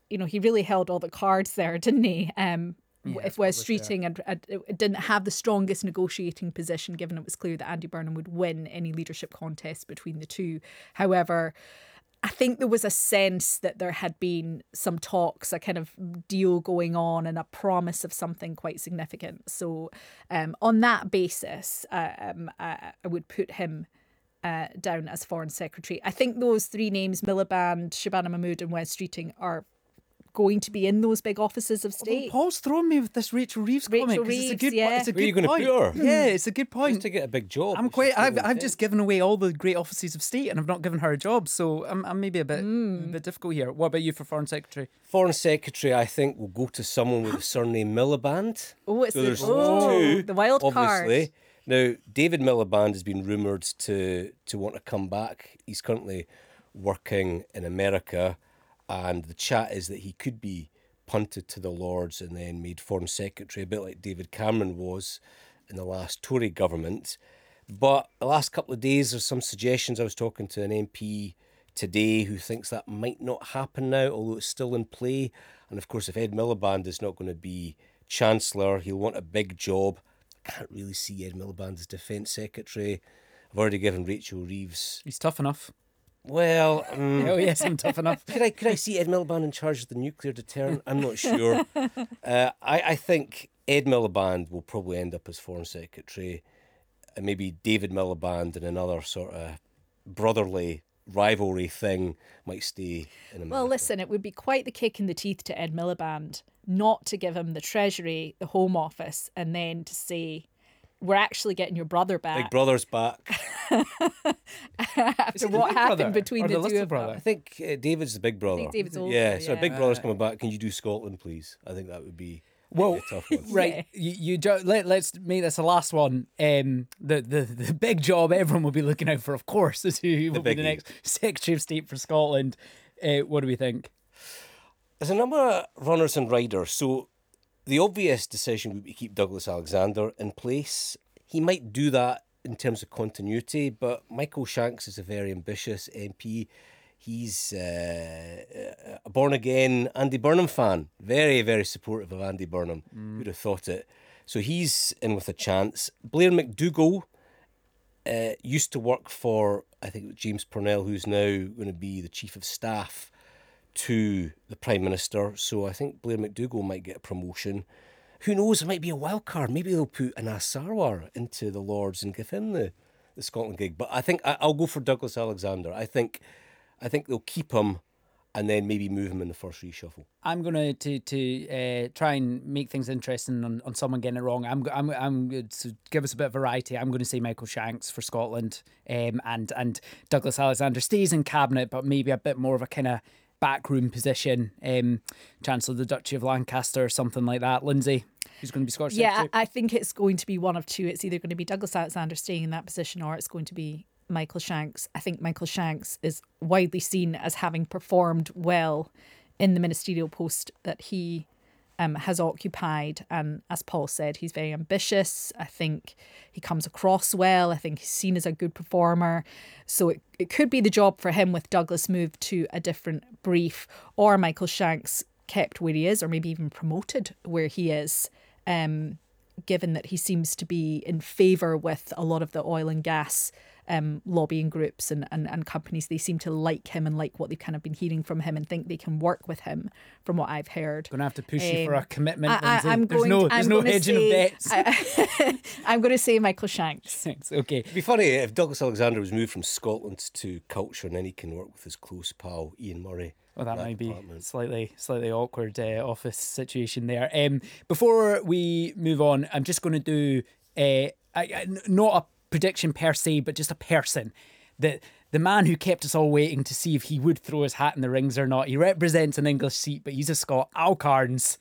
he really held all the cards there, didn't he? If Wes probably Streeting didn't have the strongest negotiating position, given it was clear that Andy Burnham would win any leadership contest between the two. However, I think there was a sense that there had been some talks, a kind of deal going on and a promise of something quite significant. So on that basis, I would put him down as Foreign Secretary. I think those three names, Miliband, Shabana Mahmood and Wes Streeting, are going to be in those big offices of state. Paul's thrown me with this Rachel Reeves comment. Rachel 'Cause it's a Reeves, good, yeah. it's a Where are you good going to point. put her? Yeah, it's a good point. Just to get a big job. I've just given away all the great offices of state, and I've not given her a job, so I'm maybe a bit difficult here. What about you for Foreign Secretary? Foreign Secretary, I think, will go to someone with the surname Miliband. Oh, it's So there's the two, wild obviously. card. Now, David Miliband has been rumoured to want to come back. He's currently working in America, and the chat is that he could be punted to the Lords and then made Foreign Secretary, a bit like David Cameron was in the last Tory government. But the last couple of days, there's some suggestions. I was talking to an MP today who thinks that might not happen now, although it's still in play. And of course, if Ed Miliband is not going to be Chancellor, he'll want a big job. I can't really see Ed Miliband as Defence Secretary. I've already given Rachel Reeves. He's tough enough. Well, Oh yes, I'm tough enough. could I see Ed Miliband in charge of the nuclear deterrent? I'm not sure. I think Ed Miliband will probably end up as Foreign Secretary, and maybe David Miliband and another sort of brotherly rivalry thing might stay in America. Well, listen, it would be quite the kick in the teeth to Ed Miliband not to give him the Treasury, the Home Office, and then to say, we're actually getting your brother back. Big Brother's back. After what happened between the two of them. I think David's the big brother. David's older, Yeah, so yeah. Big Brother's coming back. Can you do Scotland, please? I think that would be Well, a tough one. Right, let's make this the last one. The big job everyone will be looking out for, of course, is who will be the biggie. next Secretary of State for Scotland. What do we think? There's a number of runners and riders. So the obvious decision would be to keep Douglas Alexander in place. He might do that in terms of continuity, but Michael Shanks is a very ambitious MP. He's a born-again Andy Burnham fan. Very, very supportive of Andy Burnham. Who'd have thought it? So he's in with a chance. Blair McDougall used to work for, I think, James Purnell, who's now going to be the Chief of Staff to the Prime Minister. So I think Blair McDougall might get a promotion. Who knows? It might be a wild card. Maybe they'll put Anas Sarwar into the Lords and give him the Scotland gig. But I think I'll go for Douglas Alexander. I think they'll keep him and then maybe move him in the first reshuffle. I'm going to try and make things interesting on someone getting it wrong. I'm going to give us a bit of variety. I'm going to say Michael Shanks for Scotland, and Douglas Alexander stays in cabinet, but maybe a bit more of a kind of backroom position, Chancellor of the Duchy of Lancaster or something like that. Lindsay, who's going to be Scottish Secretary? I think it's going to be one of two. It's either going to be Douglas Alexander staying in that position, or it's going to be Michael Shanks. I think Michael Shanks is widely seen as having performed well in the ministerial post that he has occupied. And as Paul said, he's very ambitious. I think he comes across well. I think he's seen as a good performer. So it could be the job for him with Douglas moved to a different brief, or Michael Shanks kept where he is, or maybe even promoted where he is, given that he seems to be in favour with a lot of the oil and gas lobbying groups and companies. They seem to like him and like what they've kind of been hearing from him and think they can work with him, from what I've heard. Going to have to push you for a commitment, Lindsay. I'm There's no hedging of bets. I'm going to say Michael Shanks. Okay. It'd be funny if Douglas Alexander was moved from Scotland to culture, and then he can work with his close pal Ian Murray. Well, that might be slightly awkward office situation there. Before we move on, I'm just going to do not a prediction per se, but just a person. The man who kept us all waiting to see if he would throw his hat in the rings or not. He represents an English seat, but he's a Scot. Al Cairns.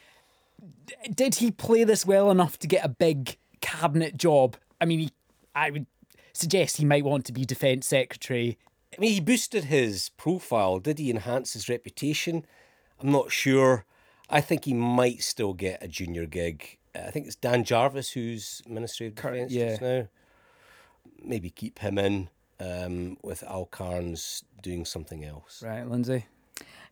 Did he play this well enough to get a big cabinet job? I mean, I would suggest he might want to be Defence Secretary. I mean, he boosted his profile. Did he enhance his reputation? I'm not sure. I think he might still get a junior gig. I think it's Dan Jarvis who's Ministry of Defence just now. Maybe keep him in with Al Cairns doing something else. Right, Lindsay?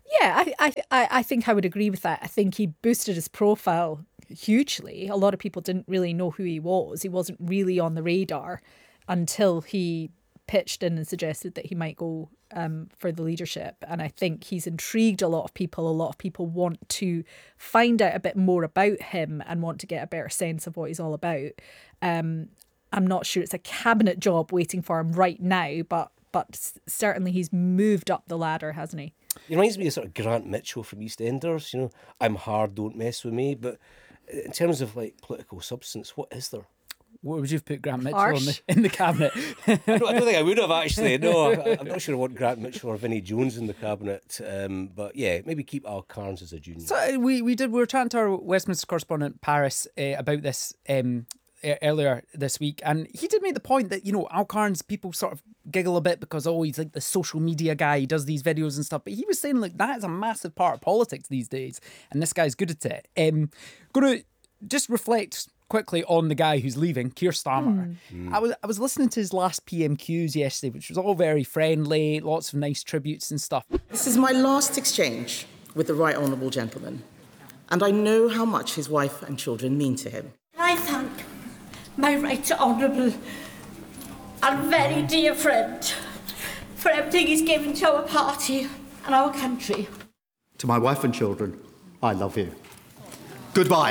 Yeah, I think I would agree with that. I think he boosted his profile hugely. A lot of people didn't really know who he was. He wasn't really on the radar until he pitched in and suggested that he might go for the leadership. And I think he's intrigued a lot of people. A lot of people want to find out a bit more about him and want to get a better sense of what he's all about. I'm not sure it's a cabinet job waiting for him right now, but certainly he's moved up the ladder, hasn't he? He reminds me of sort of Grant Mitchell from EastEnders, you know, I'm hard, don't mess with me. But in terms of like political substance, what is there? What would you have put Grant Mitchell Harsh. in the cabinet? I don't think I would have actually. No, I'm not sure I want Grant Mitchell or Vinnie Jones in the cabinet. But yeah, maybe keep Al Carnes as a junior. So we were chatting to our Westminster correspondent Paris about this earlier this week, and he did make the point that, you know, Al Carnes, people sort of giggle a bit because he's like the social media guy, he does these videos and stuff, but he was saying like that is a massive part of politics these days, and this guy's good at it. Gonna just reflect quickly on the guy who's leaving, Keir Starmer. I was listening to his last PMQs yesterday, which was all very friendly, lots of nice tributes and stuff. This is my last exchange with the right honourable gentleman, and I know how much his wife and children mean to him. I thank my right honourable and very dear friend for everything he's given to our party and our country. To my wife and children, I love you. Goodbye.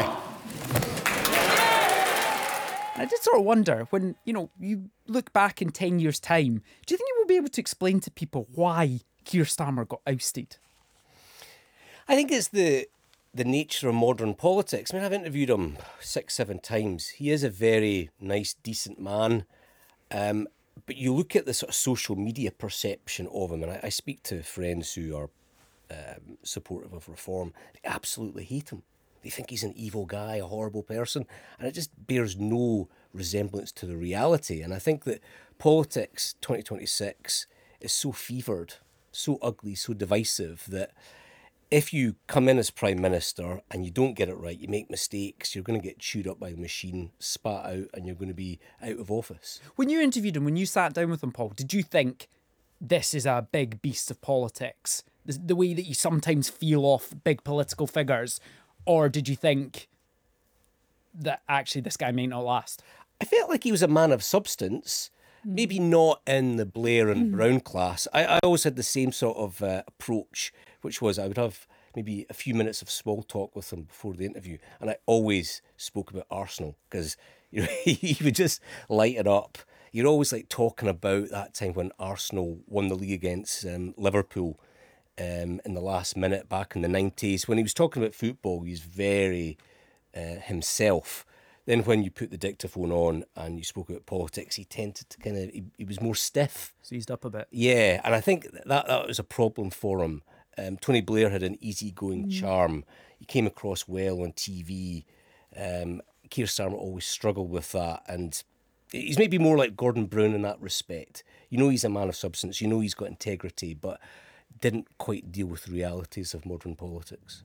I did sort of wonder, when, you know, you look back in 10 years' time, do you think you will be able to explain to people why Keir Starmer got ousted? I think it's the nature of modern politics. I mean, I've interviewed him 6-7 times. He is a very nice, decent man. But you look at the sort of social media perception of him, and I speak to friends who are supportive of reform. They absolutely hate him. They think he's an evil guy, a horrible person, and it just bears no resemblance to the reality. And I think that politics 2026 is so fevered, so ugly, so divisive that if you come in as Prime Minister and you don't get it right, you make mistakes, you're going to get chewed up by the machine, spat out, and you're going to be out of office. When you interviewed him, when you sat down with him, Paul, did you think this is a big beast of politics? The way that you sometimes feel off big political figures? Or did you think that actually this guy may not last? I felt like he was a man of substance, maybe not in the Blair and Brown class. I always had the same sort of approach, which was I would have maybe a few minutes of small talk with him before the interview, and I always spoke about Arsenal because, you know, he would just light it up. You're always like talking about that time when Arsenal won the league against Liverpool in the last minute back in the 90s. When he was talking about football, he was very himself. Then when you put the dictaphone on and you spoke about politics, he tended to kind of, he was more stiff. Seized up a bit. Yeah, and I think that was a problem for him. Tony Blair had an easygoing charm. He came across well on TV. Keir Starmer always struggled with that, and he's maybe more like Gordon Brown in that respect. You know, he's a man of substance, you know he's got integrity, but didn't quite deal with the realities of modern politics.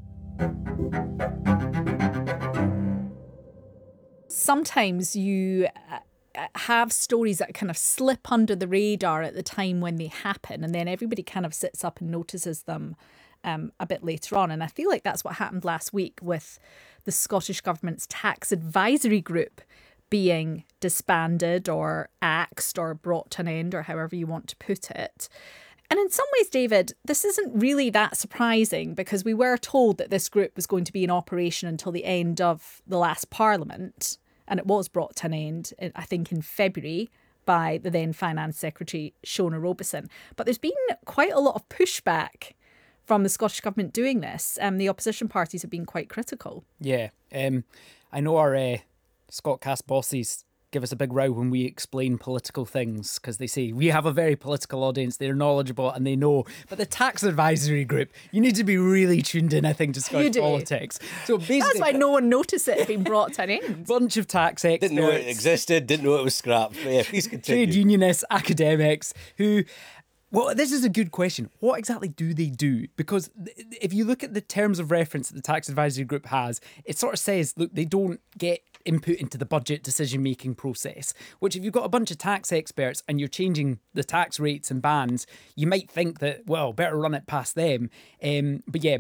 Sometimes you have stories that kind of slip under the radar at the time when they happen, and then everybody kind of sits up and notices them a bit later on. And I feel like that's what happened last week with the Scottish Government's tax advisory group being disbanded or axed or brought to an end, or however you want to put it. And in some ways, David, this isn't really that surprising because we were told that this group was going to be in operation until the end of the last Parliament. And it was brought to an end, I think, in February by the then Finance Secretary, Shona Robeson. But there's been quite a lot of pushback from the Scottish Government doing this. The opposition parties have been quite critical. Yeah. I know our Scotcast bosses give us a big row when we explain political things because they say we have a very political audience, they're knowledgeable and they know. But the tax advisory group, you need to be really tuned in, I think, to Scottish politics. So basically, that's why no one noticed it being brought to an end. Bunch of tax experts. Didn't know it existed, didn't know it was scrapped. But yeah, please continue. Trade unionists, academics who... Well, this is a good question. What exactly do they do? Because if you look at the terms of reference that the tax advisory group has, it sort of says, look, they don't get input into the budget decision-making process, which if you've got a bunch of tax experts and you're changing the tax rates and bands, you might think that, well, better run it past them. But yeah,